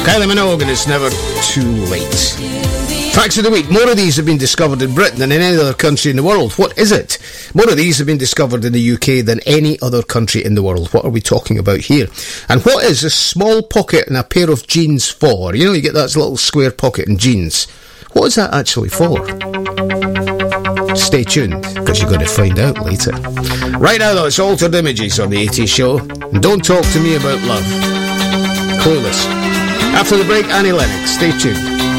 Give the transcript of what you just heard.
Kylie Minogue, and it's never too late. Facts of the week. More of these have been discovered in Britain than in any other country in the world. What is it? More of these have been discovered in the UK than any other country in the world. What are we talking about here? And what is a small pocket in a pair of jeans for? You know, you get that little square pocket in jeans. What is that actually for? Stay tuned, because you're going to find out later. Right now, though, it's Altered Images on the 80s Show. And don't talk to me about love. Clueless. After the break, Annie Lennox. Stay tuned.